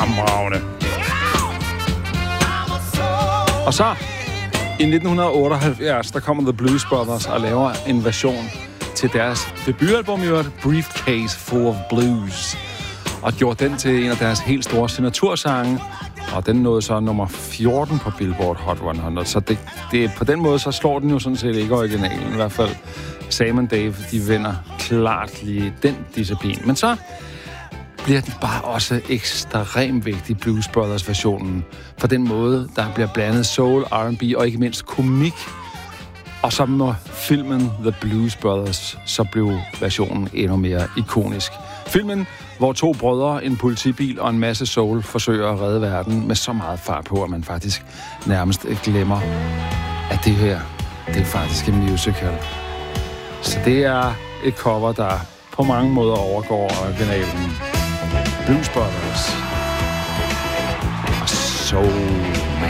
Fremragende. Og så i 1978, der kommer The Blues Brothers og laver en version til deres debutalbum, Briefcase Full of Blues, og gjorde den til en af deres helt store signatursange, og den nåede så nummer 14 på Billboard Hot 100, så det på den måde, så slår den jo sådan set ikke originalen, i hvert fald Sam and Dave, de vinder klart lige den disciplin. Men så bliver den bare også ekstremt vigtig, Blues Brothers-versionen, for den måde, der bliver blandet soul, R&B og ikke mindst komik. Og så må filmen The Blues Brothers, så blev versionen endnu mere ikonisk. Filmen, hvor to brødre, en politibil og en masse soul forsøger at redde verden med så meget fart på, at man faktisk nærmest glemmer, at det her, det er faktisk en musical. Så det er et cover, der på mange måder overgår originalen. Blues Brothers. Og soul.